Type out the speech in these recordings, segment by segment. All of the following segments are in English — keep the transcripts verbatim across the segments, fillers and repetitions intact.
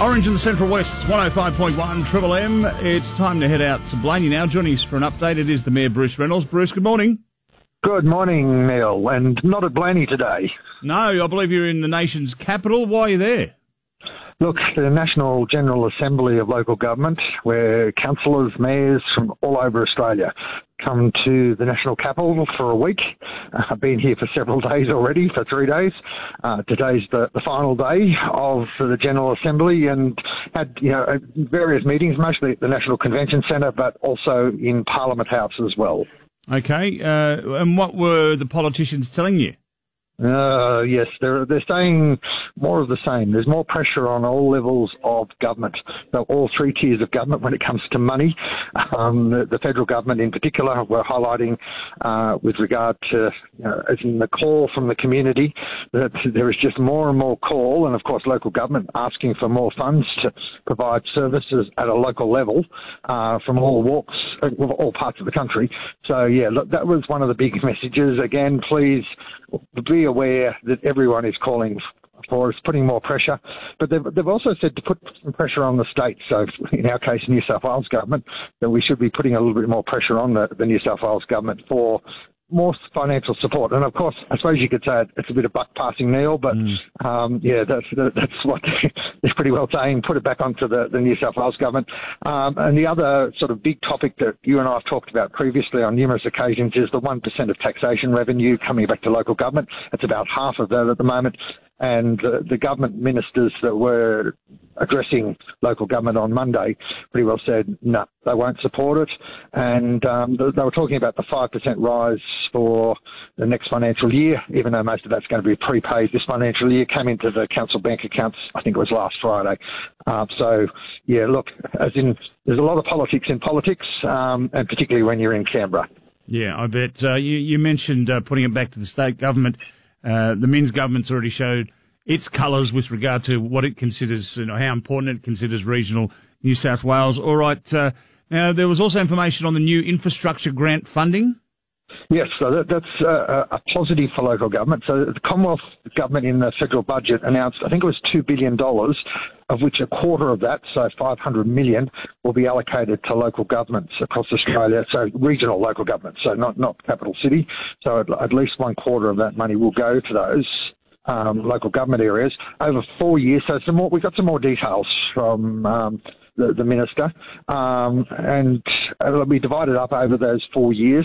Orange in the Central West, it's one oh five point one Triple M. It's time to head out to Blaney now. Joining us for an update, it is the Mayor, Bruce Reynolds. Bruce, good morning. Good morning, Neil, and not at Blaney today. No, I believe you're in the nation's capital. Why are you there? Look, the National General Assembly of Local Government, where councillors, mayors from all over Australia come to the national capital for a week. Uh, I've been here for several days already, for three days. Uh, today's the, the final day of the General Assembly, and had you know various meetings, mostly at the National Convention Centre, but also in Parliament House as well. Okay, uh, and what were the politicians telling you? Uh, yes, they're, they're saying more of the same. There's more pressure on all levels of government, so all three tiers of government when it comes to money. Um, the, the federal government in particular, we're highlighting uh, with regard to, you know, as in the call from the community, that there is just more and more call, and of course local government asking for more funds to provide services at a local level uh, from all walks, all parts of the country. So yeah, look, that was one of the big messages. Again, please be aware that everyone is calling for us, putting more pressure. But they've, they've also said to put some pressure on the state. So in our case, New South Wales government, that we should be putting a little bit more pressure on the, the New South Wales government for more financial support. And of course, I suppose you could say it's a bit of buck passing, Neil, but mm. um, yeah, that's that's what they're pretty well saying. Put it back onto the, the New South Wales government. Um, and the other sort of big topic that you and I have talked about previously on numerous occasions is the one percent of taxation revenue coming back to local government. It's about half of that at the moment. And uh, the government ministers that were addressing local government on Monday pretty well said, no, they won't support it. And um, they, they were talking about the five percent rise for the next financial year, even though most of that's going to be prepaid this financial year, came into the council bank accounts, I think it was last Friday. Uh, so, yeah, look, as in, there's a lot of politics in politics, um, and particularly when you're in Canberra. Yeah, I bet. Uh, you, you mentioned uh, putting it back to the state government. Uh, the Minns government's already showed its colours with regard to what it considers, you know, how important it considers regional New South Wales. All right. Uh, now, there was also information on the new infrastructure grant funding. Yes, so that, that's uh, a positive for local government. So the Commonwealth government in the federal budget announced, I think it was two billion dollars, of which a quarter of that, so five hundred million dollars, will be allocated to local governments across Australia, so regional local governments, so not, not capital city. So at, at least one quarter of that money will go to those um, local government areas over four years. So some more, we've got some more details from um, the, the minister, um, and it'll be divided up over those four years.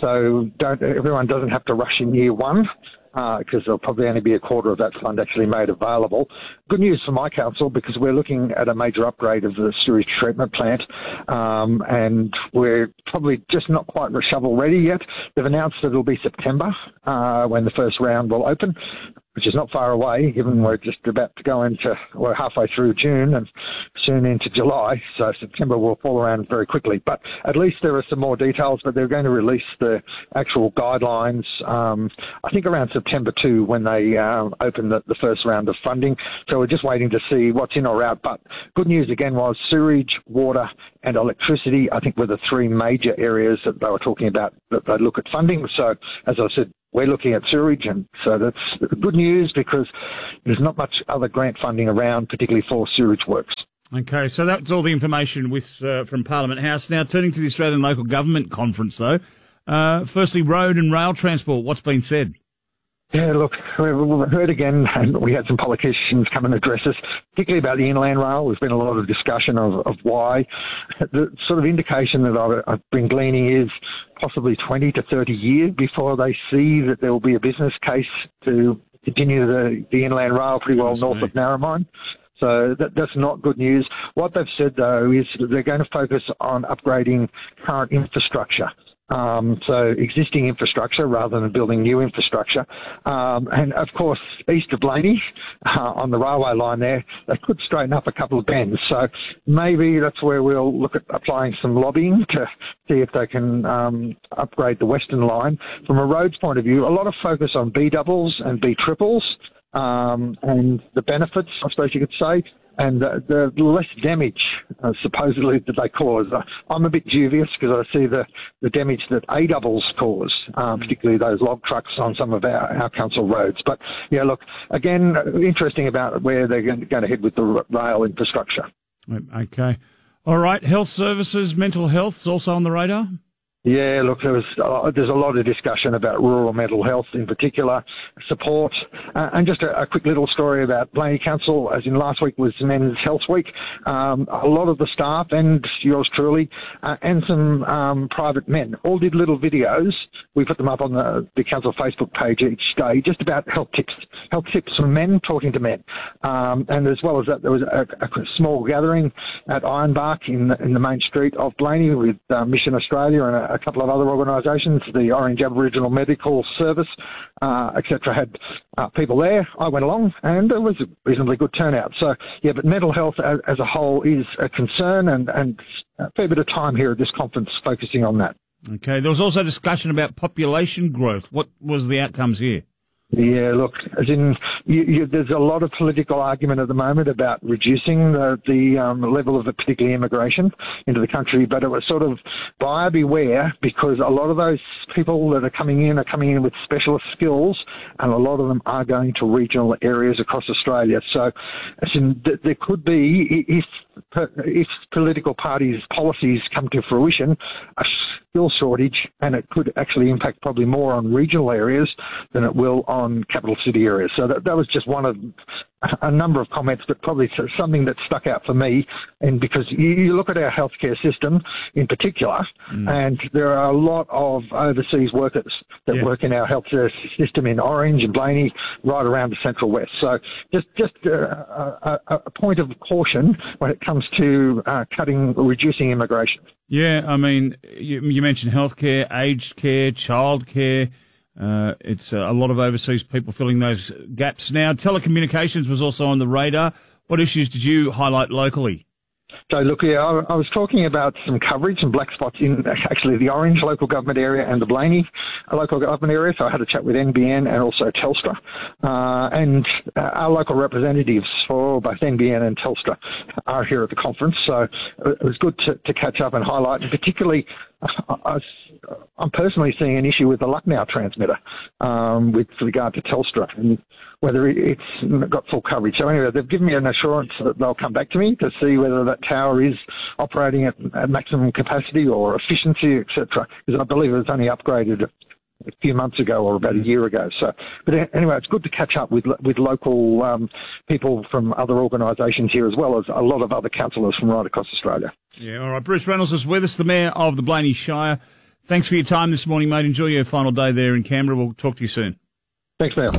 So don't, everyone doesn't have to rush in year one, because uh, there'll probably only be a quarter of that fund actually made available. Good news for my council, because we're looking at a major upgrade of the sewage treatment plant, um, and we're probably just not quite shovel ready yet. They've announced that it'll be September uh, when the first round will open, which is not far away, given we're just about to go into, we're halfway through June and soon into July, so September will fall around very quickly. But at least there are some more details, but they're going to release the actual guidelines, um, I think around September too, when they uh, open the, the first round of funding. So we're just waiting to see what's in or out. But good news again was sewage, water and electricity, I think, were the three major areas that they were talking about that they'd look at funding. So as I said, we're looking at sewage, and so that's good news because there's not much other grant funding around, particularly for sewage works. Okay, so that's all the information with uh, from Parliament House. Now, turning to the Australian Local Government Conference, though. Uh, firstly, road and rail transport. What's been said? Yeah, look, we've heard again, and we had some politicians come and address us, particularly about the inland rail. There's been a lot of discussion of, of why. The sort of indication that I've, I've been gleaning is possibly twenty to thirty years before they see that there will be a business case to continue the, the inland rail pretty well north of Narromine. So that, that's not good news. What they've said, though, is that they're going to focus on upgrading current infrastructure. Um, so existing infrastructure rather than building new infrastructure. Um, and, of course, east of Blaney, uh, on the railway line there, they could straighten up a couple of bends. So maybe that's where we'll look at applying some lobbying to see if they can um, upgrade the Western line. From a roads point of view, a lot of focus on B doubles and B triples. um, and the benefits, I suppose you could say, and the, the less damage, uh, supposedly, that they cause. Uh, I'm a bit dubious because I see the, the damage that A-doubles cause, uh, particularly those log trucks on some of our, our council roads. But, yeah, look, again, interesting about where they're going to head with the rail infrastructure. Okay. All right. Health services, mental health is also on the radar? Yeah, look, there was, uh, there's a lot of discussion about rural mental health in particular, support, uh, and just a, a quick little story about Blaney Council, as in last week was Men's Health Week. Um, a lot of the staff and yours truly, uh, and some um, private men all did little videos. We put them up on the, the council Facebook page each day, just about health tips, health tips from men talking to men. Um, and as well as that, there was a, a small gathering at Ironbark in the, in the main street of Blaney with uh, Mission Australia and a, a couple of other organisations, the Orange Aboriginal Medical Service, uh, et cetera, had uh, people there. I went along, and it was a reasonably good turnout. So, yeah, but mental health as, as a whole is a concern, and, and a fair bit of time here at this conference focusing on that. Okay. There was also discussion about population growth. What was the outcomes here? Yeah, look, as in, you, you, there's a lot of political argument at the moment about reducing the, the um, level of the particularly immigration into the country, but it was sort of buyer beware, because a lot of those people that are coming in are coming in with specialist skills, and a lot of them are going to regional areas across Australia. So, as in, th- there could be, if if political parties' policies come to fruition, a skill shortage, and it could actually impact probably more on regional areas than it will on capital city areas. So that, that was just one of a number of comments, but probably something that stuck out for me. And because you, you look at our healthcare system in particular, mm. and there are a lot of overseas workers that yeah. work in our healthcare system in Orange and Blaney, right around the Central West. So just just uh, a, a point of caution when it comes to uh, cutting, reducing immigration. Yeah, I mean, you, you mentioned healthcare, aged care, childcare. Uh, it's uh, a lot of overseas people filling those gaps now. Telecommunications was also on the radar. What issues did you highlight locally? So, look, yeah, I, I was talking about some coverage and black spots in actually the Orange local government area and the Blaney local government area. So I had a chat with N B N and also Telstra. Uh, and uh, our local representatives for both N B N and Telstra are here at the conference. So it was good to, to catch up and highlight, and particularly I, I, I'm personally seeing an issue with the Lucknow transmitter um, with regard to Telstra and whether it's got full coverage. So anyway, they've given me an assurance that they'll come back to me to see whether that tower is operating at, at maximum capacity or efficiency, et cetera, because I believe it was only upgraded a few months ago or about a year ago. So, but anyway, it's good to catch up with with local um, people from other organisations here, as well as a lot of other councillors from right across Australia. Yeah, all right. Bruce Reynolds is with us, the Mayor of the Blaney Shire. Thanks for your time this morning, mate. Enjoy your final day there in Canberra. We'll talk to you soon. Thanks, Mayor.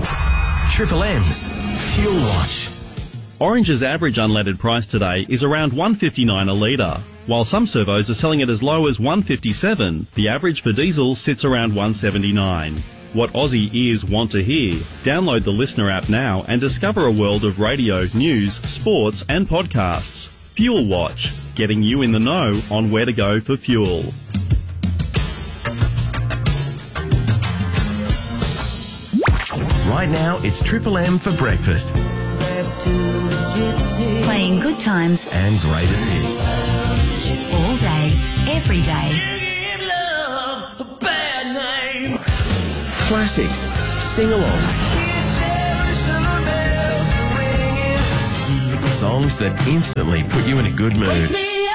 Triple M's Fuel Watch. Orange's average unleaded price today is around one fifty-nine a litre. While some servos are selling it as low as one fifty-seven, the average for diesel sits around one seventy-nine. What Aussie ears want to hear? Download the Listener app now and discover a world of radio, news, sports and podcasts. Fuel Watch, getting you in the know on where to go for fuel. Right now, it's Triple M for breakfast. Playing good times and greatest hits. All day, every day. Classics, sing-alongs, songs that instantly put you in a good mood.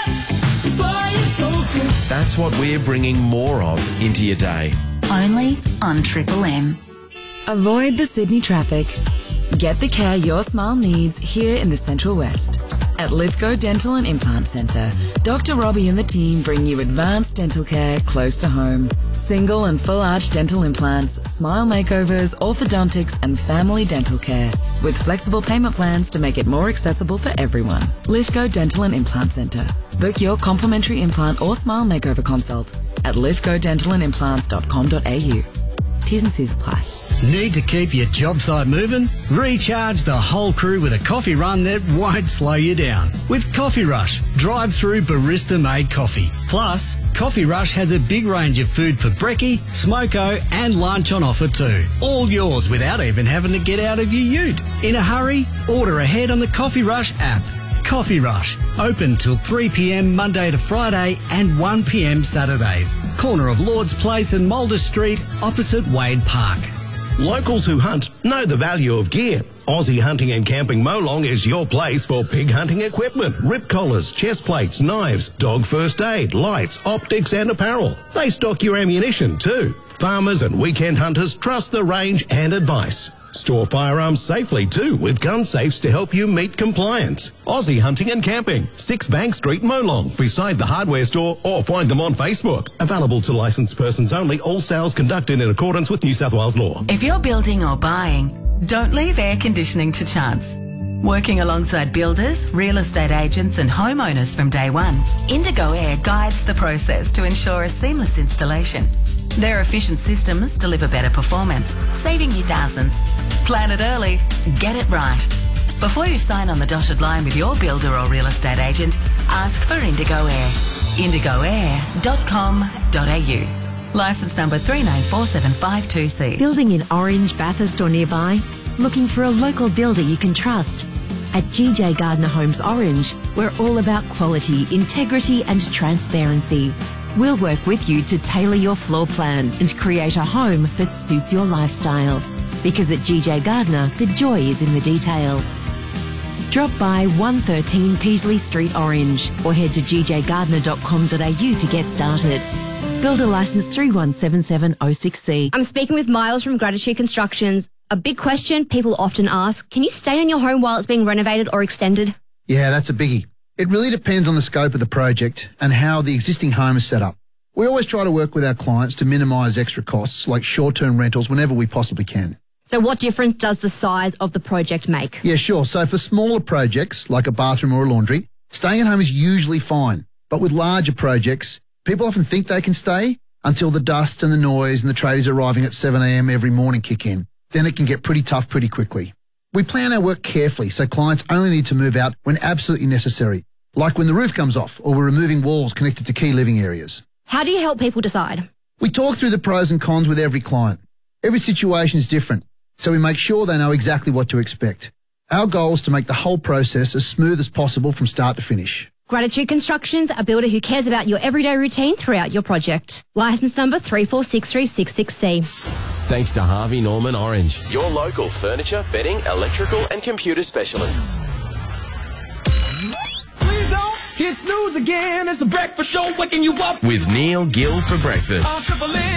That's what we're bringing more of into your day. Only on Triple M. Avoid the Sydney traffic. Get the care your smile needs here in the Central West. At Lithgow Dental and Implant Centre, Doctor Robbie and the team bring you advanced dental care close to home. Single and full arch dental implants, smile makeovers, orthodontics and family dental care. With flexible payment plans to make it more accessible for everyone. Lithgow Dental and Implant Centre. Book your complimentary implant or smile makeover consult at lithgow dental and implants dot com dot a u. T's and C's apply. Need to keep your job site moving? Recharge the whole crew with a coffee run that won't slow you down. With Coffee Rush, drive-through barista-made coffee. Plus, Coffee Rush has a big range of food for brekkie, smoko and lunch on offer too. All yours without even having to get out of your ute. In a hurry? Order ahead on the Coffee Rush app. Coffee Rush, open till three p m Monday to Friday and one p m Saturdays. Corner of Lord's Place and Mulder Street, opposite Wade Park. Locals who hunt know the value of gear. Aussie Hunting and Camping Molong is your place for pig hunting equipment, rip collars, chest plates, knives, dog first aid, lights, optics and apparel. They stock your ammunition too. Farmers and weekend hunters trust the range and advice. Store firearms safely too with gun safes to help you meet compliance. Aussie Hunting and Camping, six Bank Street, Molong, beside the hardware store, or find them on Facebook. Available to licensed persons only, all sales conducted in accordance with New South Wales law. If you're building or buying, don't leave air conditioning to chance. Working alongside builders, real estate agents and homeowners from day one, Indigo Air guides the process to ensure a seamless installation. Their efficient systems deliver better performance, saving you thousands. Plan it early, get it right. Before you sign on the dotted line with your builder or real estate agent, ask for Indigo Air. indigo air dot com dot a u. Licence number three nine four seven five two C. Building in Orange, Bathurst or nearby? Looking for a local builder you can trust? At G J Gardner Homes Orange, we're all about quality, integrity and transparency. We'll work with you to tailor your floor plan and create a home that suits your lifestyle. Because at G J Gardner, the joy is in the detail. Drop by one thirteen Peasley Street, Orange, or head to g j gardner dot com dot a u to get started. Builder licence three one seven seven oh six C. I'm speaking with Miles from Gratitude Constructions. A big question people often ask, can you stay in your home while it's being renovated or extended? Yeah, that's a biggie. It really depends on the scope of the project and how the existing home is set up. We always try to work with our clients to minimise extra costs like short-term rentals whenever we possibly can. So what difference does the size of the project make? Yeah, sure. So for smaller projects like a bathroom or a laundry, staying at home is usually fine. But with larger projects, people often think they can stay until the dust and the noise and the tradies arriving at seven a m every morning kick in. Then it can get pretty tough pretty quickly. We plan our work carefully so clients only need to move out when absolutely necessary, like when the roof comes off or we're removing walls connected to key living areas. How do you help people decide? We talk through the pros and cons with every client. Every situation is different, so we make sure they know exactly what to expect. Our goal is to make the whole process as smooth as possible from start to finish. Gratitude Constructions, a builder who cares about your everyday routine throughout your project. Licence number three four six three six six C. Thanks to Harvey Norman Orange, your local furniture, bedding, electrical and computer specialists. Please don't hit snooze again. It's the breakfast show waking you up With Neil Gill for breakfast. on Triple M.